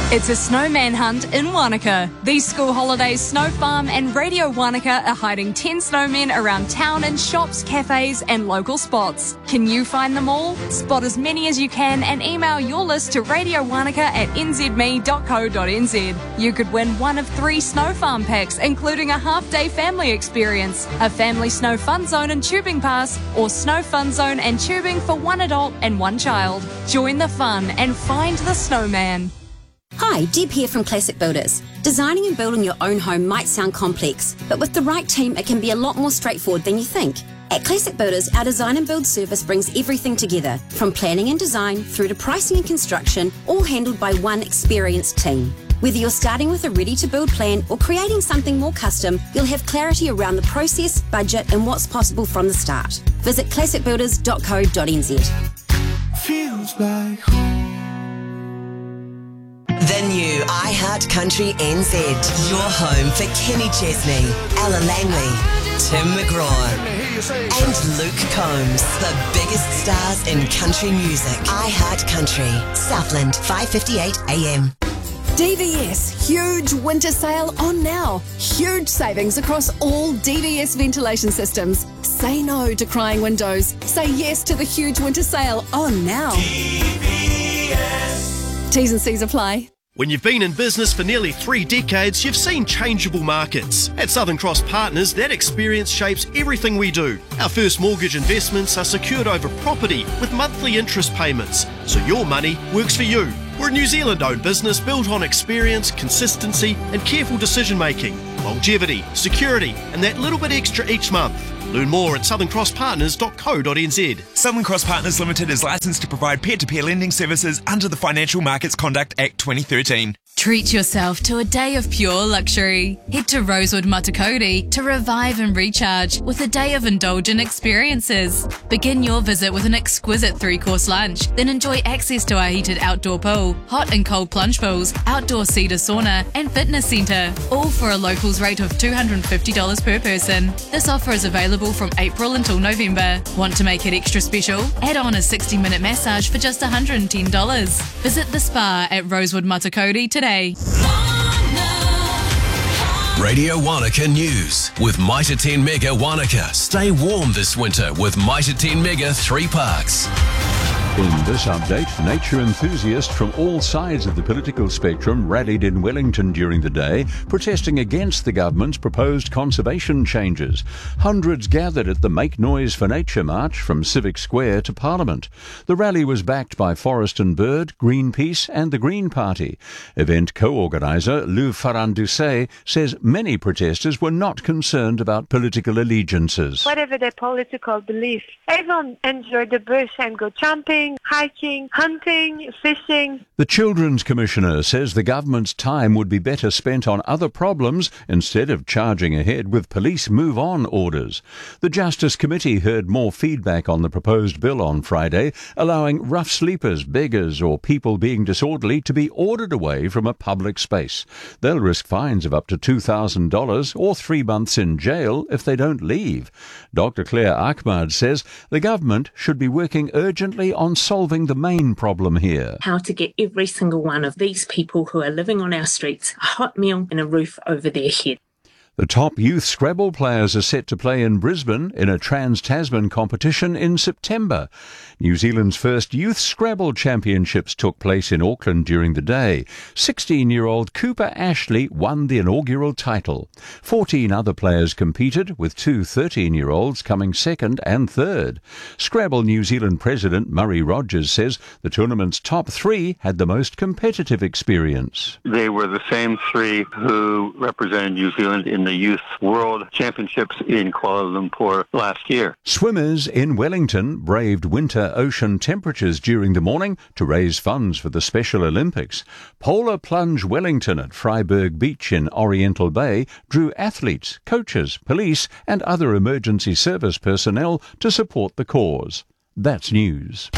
It's a snowman hunt in Wanaka. These school holidays, Snow Farm and Radio Wanaka are hiding 10 snowmen around town in shops, cafes and local spots. Can you find them all? Spot as many as you can and email your list to radiowanaka@nzme.co.nz. You could win one of 3 Snow Farm packs, including a half-day family experience, a family snow fun zone and tubing pass, or snow fun zone and tubing for 1 adult and 1 child. Join the fun and find the snowman. Hi, Deb here from Classic Builders. Designing and building your own home might sound complex, but with the right team it can be a lot more straightforward than you think. At Classic Builders, our design and build service brings everything together, from planning and design through to pricing and construction, all handled by one experienced team. Whether you're starting with a ready-to-build plan or creating something more custom, you'll have clarity around the process, budget and what's possible from the start. Visit classicbuilders.co.nz. Feels like home. The new iHeart Country NZ. Your home for Kenny Chesney, Ella Langley, Tim McGraw and Luke Combs. The biggest stars in country music. iHeart Country. Southland, 5:58 AM. DVS, huge winter sale on now. Huge savings across all DVS ventilation systems. Say no to crying windows. Say yes to the huge winter sale on now. DVS. T's and C's apply. When you've been in business for nearly 3 decades, you've seen changeable markets. At Southern Cross Partners, that experience shapes everything we do. Our first mortgage investments are secured over property with monthly interest payments, so your money works for you. We're a New Zealand-owned business built on experience, consistency and careful decision-making, longevity, security and that little bit extra each month. Learn more at southerncrosspartners.co.nz. Southern Cross Partners Limited is licensed to provide peer-to-peer lending services under the Financial Markets Conduct Act 2013. Treat yourself to a day of pure luxury. Head to Rosewood Matakoti to revive and recharge with a day of indulgent experiences. Begin your visit with an exquisite 3-course lunch, then enjoy access to our heated outdoor pool, hot and cold plunge pools, outdoor cedar sauna and fitness centre, all for a locals rate of $250 per person. This offer is available from April until November. Want to make it extra special? Add on a 60-minute massage for just $110. Visit the spa at Rosewood Matakoti today. Radio Wanaka News with Mitre 10 Mega Wanaka. Stay warm this winter with Mitre 10 Mega 3 Parks. In this update, nature enthusiasts from all sides of the political spectrum rallied in Wellington during the day, protesting against the government's proposed conservation changes. Hundreds gathered at the Make Noise for Nature march from Civic Square to Parliament. The rally was backed by Forest and Bird, Greenpeace and the Green Party. Event co-organiser Lou Farandoucet says many protesters were not concerned about political allegiances. Whatever their political beliefs, everyone enjoyed the bush and go camping, hiking, hunting, fishing. The Children's Commissioner says the government's time would be better spent on other problems instead of charging ahead with police move-on orders. The Justice Committee heard more feedback on the proposed bill on Friday, allowing rough sleepers, beggars or people being disorderly to be ordered away from a public space. They'll risk fines of up to $2,000 or 3 months in jail if they don't leave. Dr. Claire Ahmad says the government should be working urgently on solving the main problem here. How to get every single one of these people who are living on our streets a hot meal and a roof over their head. The top youth Scrabble players are set to play in Brisbane in a Trans-Tasman competition in September. New Zealand's first youth Scrabble championships took place in Auckland during the day. 16-year-old Cooper Ashley won the inaugural title. 14 other players competed, with 2 13-year-olds coming second and third. Scrabble New Zealand president Murray Rogers says the tournament's top 3 had the most competitive experience. They were the same 3 who represented New Zealand in the Youth World Championships in Kuala Lumpur last year. Swimmers in Wellington braved winter ocean temperatures during the morning to raise funds for the Special Olympics. Polar Plunge Wellington at Freiburg Beach in Oriental Bay drew athletes, coaches, police and other emergency service personnel to support the cause. That's news.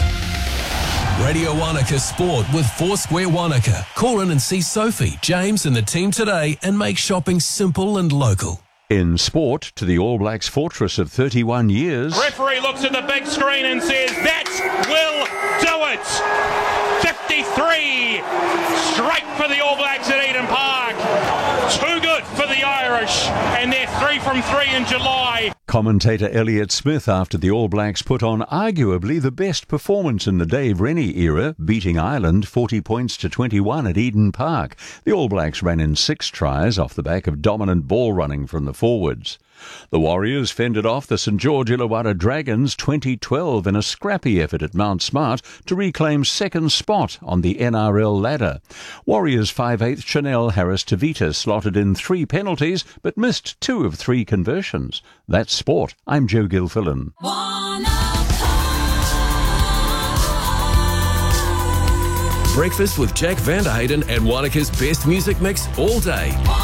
Radio Wanaka Sport with Foursquare Wanaka. Call in and see Sophie, James and the team today and make shopping simple and local. In sport, to the All Blacks fortress of 31 years. Referee looks at the big screen and says, that will do it. 53. Strike for the All Irish, and they're 3 from 3 in July. Commentator Elliot Smith after the All Blacks put on arguably the best performance in the Dave Rennie era, beating Ireland 40 points to 21 at Eden Park. The All Blacks ran in 6 tries off the back of dominant ball running from the forwards. The Warriors fended off the St George Illawarra Dragons 2012 in a scrappy effort at Mount Smart to reclaim second spot on the NRL ladder. Warriors 5/8 Chanel Harris-Tavita slotted in 3 penalties but missed 2 of 3 conversions. That's sport. I'm Joe Gilfillan. Breakfast with Jack Vanderheyden and Wanaka's best music mix all day.